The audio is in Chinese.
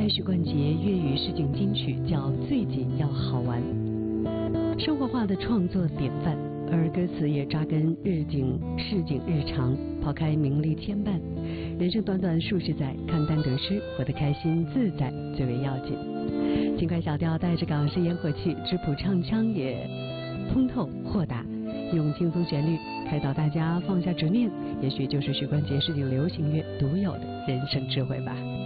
许冠杰粤语市井金曲叫《最紧要好玩》，生活化的创作典范，而歌词也扎根市井日常，抛开名利牵绊，人生短短数十载，看淡得失，活得开心自在最为要紧。轻快小调带着港式烟火气，质朴唱腔也通透豁达，用轻松旋律开导大家放下执念，也许就是许冠杰市井流行乐独有的人生智慧吧。